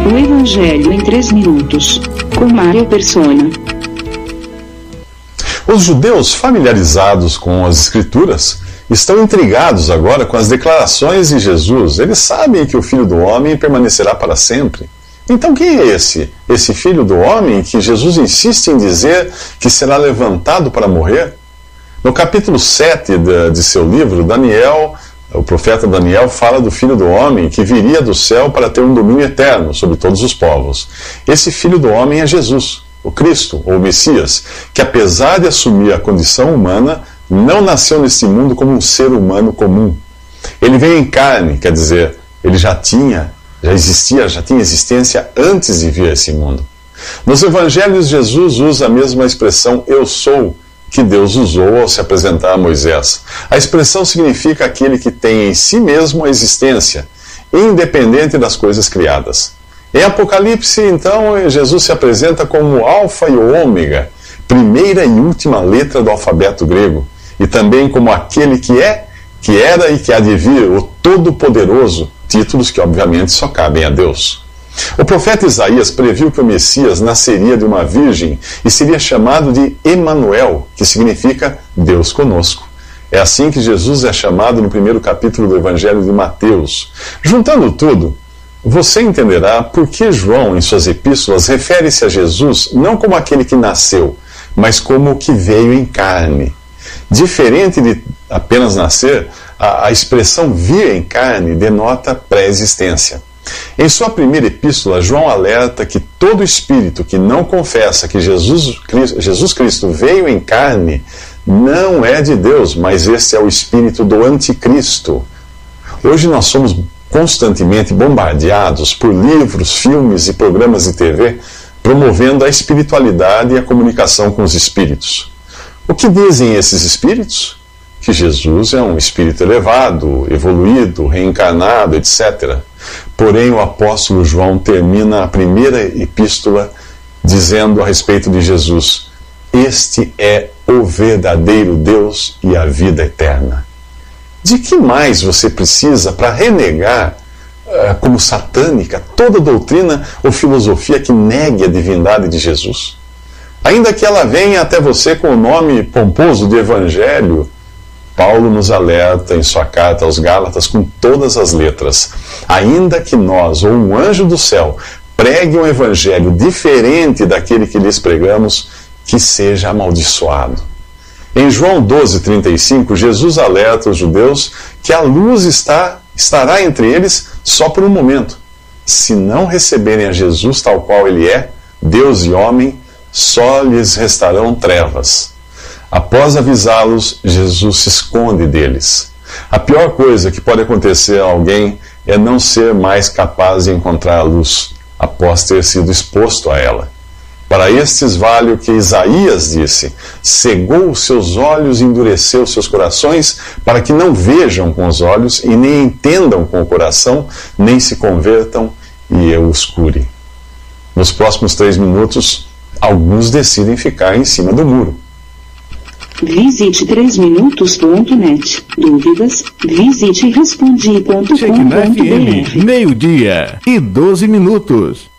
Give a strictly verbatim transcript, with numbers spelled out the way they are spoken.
O Evangelho em três minutos, com Mário Persona. Os judeus familiarizados com as Escrituras estão intrigados agora com as declarações de Jesus. Eles sabem que o Filho do Homem permanecerá para sempre. Então quem é esse? Esse Filho do Homem que Jesus insiste em dizer que será levantado para morrer? No capítulo sete de, de seu livro, Daniel, o profeta Daniel fala do Filho do Homem que viria do céu para ter um domínio eterno sobre todos os povos. Esse Filho do Homem é Jesus, o Cristo, ou o Messias, que apesar de assumir a condição humana, não nasceu neste mundo como um ser humano comum. Ele veio em carne, quer dizer, ele já tinha, já existia, já tinha existência antes de vir a esse mundo. Nos evangelhos, Jesus usa a mesma expressão "eu sou", que Deus usou ao se apresentar a Moisés. A expressão significa aquele que tem em si mesmo a existência, independente das coisas criadas. Em Apocalipse, então, Jesus se apresenta como o Alfa e o Ômega, primeira e última letra do alfabeto grego, e também como aquele que é, que era e que há de vir, o Todo-Poderoso, títulos que obviamente só cabem a Deus. O profeta Isaías previu que o Messias nasceria de uma virgem e seria chamado de Emanuel, que significa Deus conosco. É assim que Jesus é chamado no primeiro capítulo do Evangelho de Mateus. Juntando tudo, você entenderá por que João, em suas epístolas, refere-se a Jesus não como aquele que nasceu, mas como o que veio em carne. Diferente de apenas nascer, a, a expressão vir em carne denota pré-existência. Em sua primeira epístola, João alerta que todo espírito que não confessa que Jesus, Jesus Cristo veio em carne não é de Deus, mas esse é o espírito do anticristo. Hoje nós somos constantemente bombardeados por livros, filmes e programas de T V promovendo a espiritualidade e a comunicação com os espíritos. O que dizem esses espíritos? Que Jesus é um espírito elevado, evoluído, reencarnado, etcétera. Porém, o apóstolo João termina a primeira epístola dizendo a respeito de Jesus: este é o verdadeiro Deus e a vida eterna. De que mais você precisa para renegar, uh, como satânica, toda doutrina ou filosofia que negue a divindade de Jesus? Ainda que ela venha até você com o nome pomposo de Evangelho, Paulo nos alerta em sua carta aos Gálatas com todas as letras: ainda que nós, ou um anjo do céu, pregue um evangelho diferente daquele que lhes pregamos, que seja amaldiçoado. Em João doze, trinta e cinco, Jesus alerta os judeus que a luz está, estará entre eles só por um momento. Se não receberem a Jesus tal qual ele é, Deus e homem, só lhes restarão trevas. Após avisá-los, Jesus se esconde deles. A pior coisa que pode acontecer a alguém é não ser mais capaz de encontrar a luz, após ter sido exposto a ela. Para estes vale o que Isaías disse: cegou os seus olhos e endureceu os seus corações, para que não vejam com os olhos e nem entendam com o coração, nem se convertam e eu os cure. Nos próximos três minutos, alguns decidem ficar em cima do muro. Visite três minutos ponto net. Dúvidas? Visite respondi ponto com ponto br. Meio-dia e doze minutos.